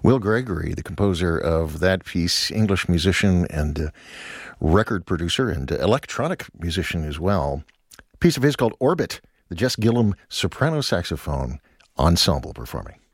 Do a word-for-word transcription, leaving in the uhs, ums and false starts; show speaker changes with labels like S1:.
S1: Will Gregory, the composer of that piece, English musician and uh, record producer and uh, electronic musician as well. A piece of his called Orbit, the Jess Gillum soprano saxophone ensemble performing.